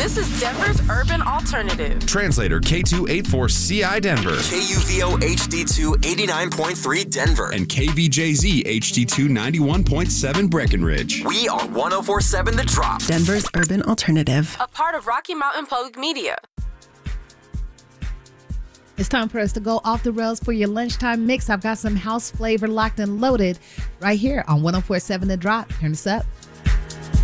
This is Denver's Urban Alternative. Translator K284CI Denver. KUVO HD2 89.3 Denver. And KVJZ HD2 91.7 Breckenridge. We are 104.7 The Drop. Denver's Urban Alternative. A part of Rocky Mountain Public Media. It's time for us to go off the rails for your lunchtime mix. I've got some house flavor locked and loaded right here on 104.7 The Drop. Turn this up.